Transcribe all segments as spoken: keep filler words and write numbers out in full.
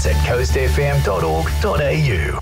at coast f m dot org dot a u.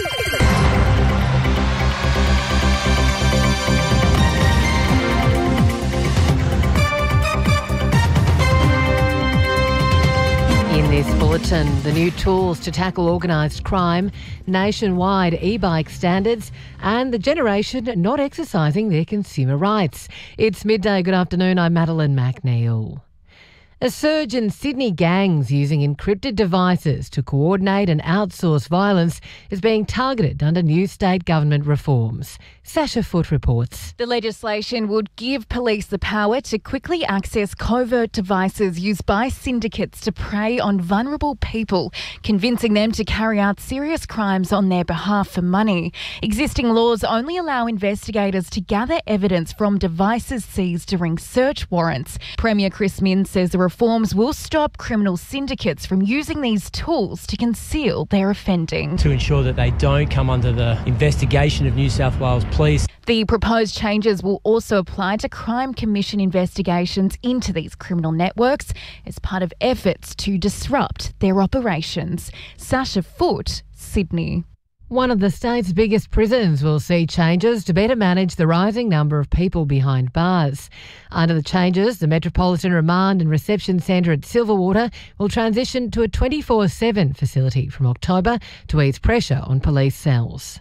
In this bulletin, the new tools to tackle organised crime, nationwide e-bike standards and the generation not exercising their consumer rights. It's midday. Good afternoon. I'm Madeline McNeil. A surge in Sydney gangs using encrypted devices to coordinate and outsource violence is being targeted under new state government reforms. Sasha Foote reports. The legislation would give police the power to quickly access covert devices used by syndicates to prey on vulnerable people, convincing them to carry out serious crimes on their behalf for money. Existing laws only allow investigators to gather evidence from devices seized during search warrants. Premier Chris Minns says the reforms will stop criminal syndicates from using these tools to conceal their offending. To ensure that they don't come under the investigation of New South Wales Police. The proposed changes will also apply to Crime Commission investigations into these criminal networks as part of efforts to disrupt their operations. Sasha Foote, Sydney. One of the state's biggest prisons will see changes to better manage the rising number of people behind bars. Under the changes, the Metropolitan Remand and Reception Centre at Silverwater will transition to a twenty-four seven facility from October to ease pressure on police cells.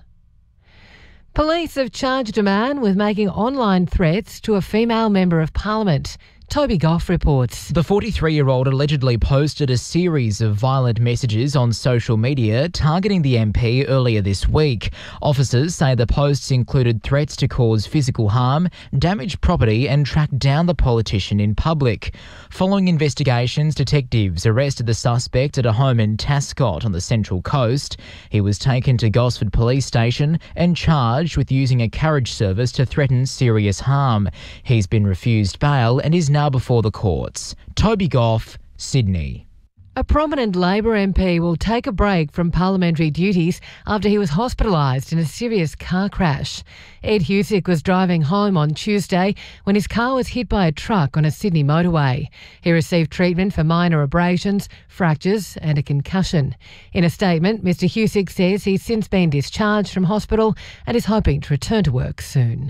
Police have charged a man with making online threats to a female member of Parliament. Toby Goff reports. The forty-three-year-old allegedly posted a series of violent messages on social media targeting the M P earlier this week. Officers say the posts included threats to cause physical harm, damage property and track down the politician in public. Following investigations, detectives arrested the suspect at a home in Tascott on the Central Coast. He was taken to Gosford Police Station and charged with using a carriage service to threaten serious harm. He's been refused bail and is now before the courts. Toby Goff, Sydney. A prominent Labor M P will take a break from parliamentary duties after he was hospitalised in a serious car crash. Ed Husic was driving home on Tuesday when his car was hit by a truck on a Sydney motorway. He received treatment for minor abrasions, fractures and a concussion. In a statement, Mister Husic says he's since been discharged from hospital and is hoping to return to work soon.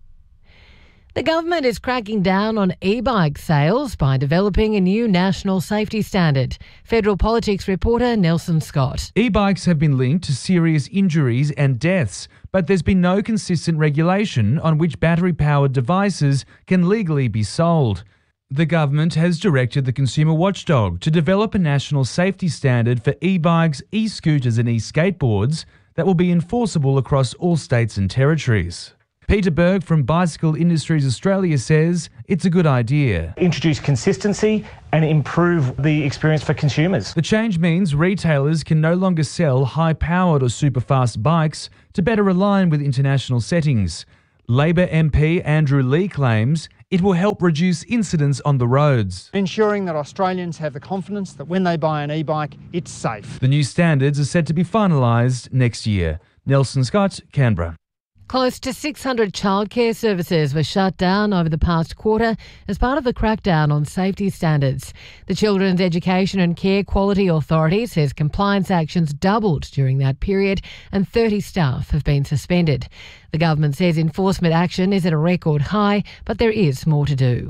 The government is cracking down on e-bike sales by developing a new national safety standard. Federal Politics reporter Nelson Scott. E-bikes have been linked to serious injuries and deaths, but there's been no consistent regulation on which battery-powered devices can legally be sold. The government has directed the Consumer Watchdog to develop a national safety standard for e-bikes, e-scooters and e-skateboards that will be enforceable across all states and territories. Peter Berg from Bicycle Industries Australia says it's a good idea. Introduce consistency and improve the experience for consumers. The change means retailers can no longer sell high-powered or super-fast bikes to better align with international settings. Labor M P Andrew Lee claims it will help reduce incidents on the roads. Ensuring that Australians have the confidence that when they buy an e-bike, it's safe. The new standards are set to be finalised next year. Nelson Scott, Canberra. Close to six hundred childcare services were shut down over the past quarter as part of the crackdown on safety standards. The Children's Education and Care Quality Authority says compliance actions doubled during that period and thirty staff have been suspended. The government says enforcement action is at a record high, but there is more to do.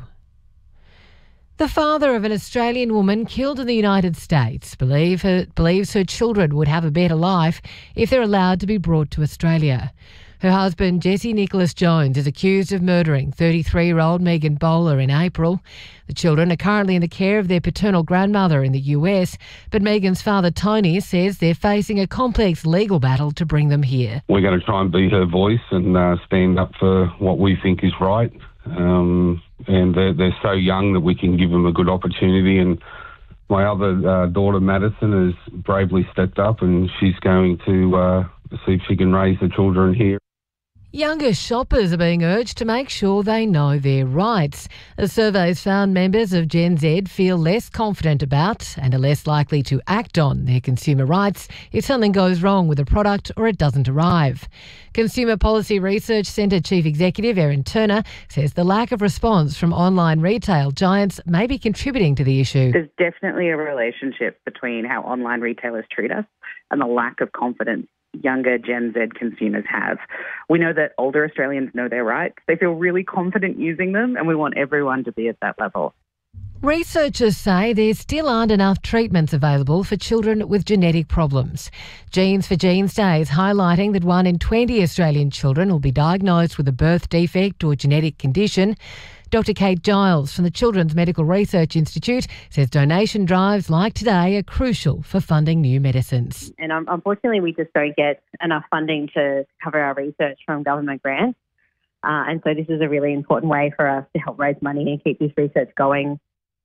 The father of an Australian woman killed in the United States believe her, believes her children would have a better life if they're allowed to be brought to Australia. Her husband, Jesse Nicholas Jones, is accused of murdering thirty-three-year-old Megan Bowler in April. The children are currently in the care of their paternal grandmother in the U S, but Megan's father, Tony, says they're facing a complex legal battle to bring them here. We're going to try and be her voice and uh, stand up for what we think is right. Um, and they're, they're so young that we can give them a good opportunity. And my other uh, daughter, Madison, has bravely stepped up and she's going to uh, see if she can raise the children here. Younger shoppers are being urged to make sure they know their rights. A survey has found members of Gen Z feel less confident about and are less likely to act on their consumer rights if something goes wrong with a product or it doesn't arrive. Consumer Policy Research Centre Chief Executive Erin Turner says the lack of response from online retail giants may be contributing to the issue. There's definitely a relationship between how online retailers treat us and the lack of confidence younger Gen Z consumers have. We know that older Australians know their rights. They feel really confident using them, and we want everyone to be at that level. Researchers say there still aren't enough treatments available for children with genetic problems. Genes for Genes Day is highlighting that one in twenty Australian children will be diagnosed with a birth defect or genetic condition. Doctor Kate Giles from the Children's Medical Research Institute says donation drives like today are crucial for funding new medicines. And um, unfortunately, we just don't get enough funding to cover our research from government grants. Uh, and so this is a really important way for us to help raise money and keep this research going.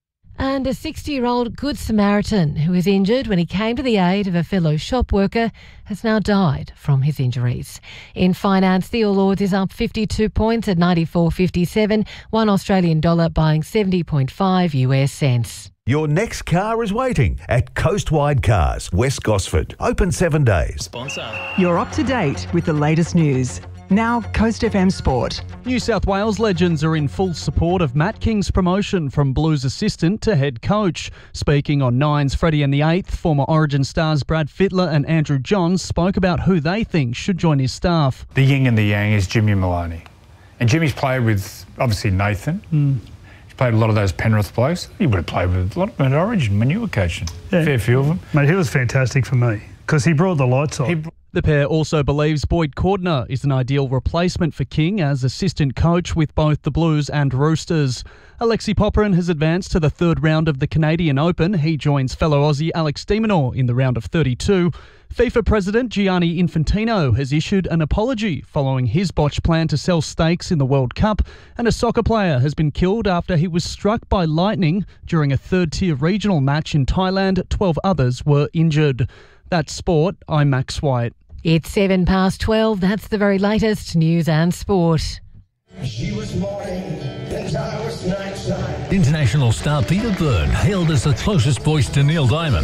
And a sixty-year-old Good Samaritan who was injured when he came to the aid of a fellow shop worker has now died from his injuries. In finance, the All Ords is up fifty-two points at ninety-four fifty-seven, one Australian dollar buying seventy point five U S cents. Your next car is waiting at Coastwide Cars, West Gosford. Open seven days. Sponsor. You're up to date with the latest news. Now, Coast F M Sport. New South Wales legends are in full support of Matt King's promotion from Blues assistant to head coach. Speaking on Nine's Freddie and the Eighth, former Origin stars Brad Fittler and Andrew Johns spoke about who they think should join his staff. The yin and the yang is Jimmy Maloney. And Jimmy's played with, obviously, Nathan. Mm. He's played a lot of those Penrith blokes. He would have played with a lot of them at Origin when you were coaching. Yeah. Fair few of them. Mate, he was fantastic for me because he brought the lights on. He The pair also believes Boyd Cordner is an ideal replacement for King as assistant coach with both the Blues and Roosters. Alexi Popperin has advanced to the third round of the Canadian Open. He joins fellow Aussie Alex de Minaur in the round of thirty-two. FIFA President Gianni Infantino has issued an apology following his botched plan to sell stakes in the World Cup, and a soccer player has been killed after he was struck by lightning during a third-tier regional match in Thailand. twelve others were injured. That's sport. I'm Max White. It's seven past twelve. That's the very latest news and sport. She was morning, and I was nighttime. International star Peter Byrne, hailed as the closest voice to Neil Diamond.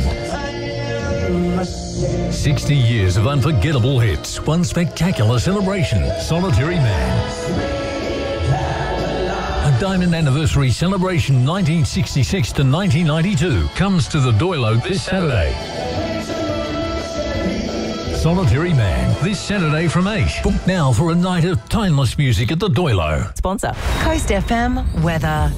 sixty years of unforgettable hits, one spectacular celebration, Solitary Man. A Diamond Anniversary celebration nineteen sixty-six to nineteen ninety-two comes to the Doilo this Saturday. Solitary Man, this Saturday from eight. Book now for a night of timeless music at the Doilo. Sponsor, Coast F M weather.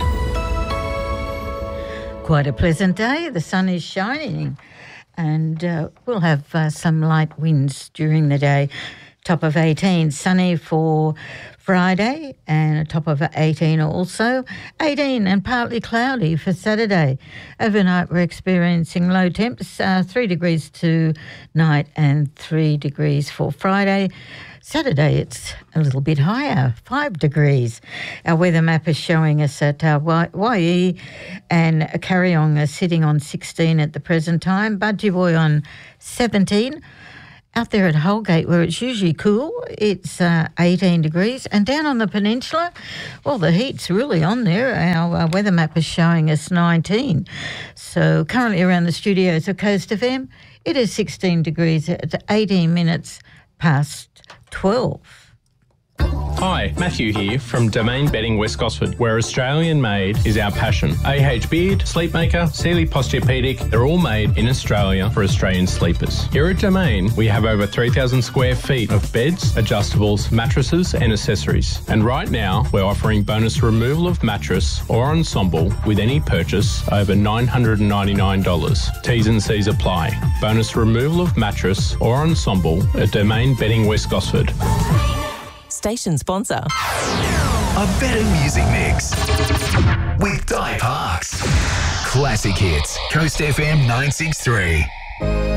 Quite a pleasant day. The sun is shining and uh, we'll have uh, some light winds during the day. Top of eighteen, sunny for Friday and a top of eighteen also. eighteen and partly cloudy for Saturday. Overnight we're experiencing low temps, uh, three degrees tonight and three degrees for Friday. Saturday it's a little bit higher, five degrees. Our weather map is showing us that uh, Y E and Carryong are sitting on sixteen at the present time, Budgie on seventeen. Out there at Holgate, where it's usually cool, it's uh, eighteen degrees. And down on the peninsula, well, the heat's really on there. Our uh, weather map is showing us nineteen. So currently around the studios of Coast F M, it is sixteen degrees at eighteen minutes past twelve. Hi, Matthew here from Domain Bedding West Gosford, where Australian made is our passion. A H Beard, Sleepmaker, Sealy Posturepedic, they're all made in Australia for Australian sleepers. Here at Domain, we have over three thousand square feet of beds, adjustables, mattresses and accessories. And right now, we're offering bonus removal of mattress or ensemble with any purchase over nine hundred ninety-nine dollars. T's and C's apply. Bonus removal of mattress or ensemble at Domain Bedding West Gosford. Station sponsor. A better music mix with Di Parks. Classic hits. Coast F M nine six three.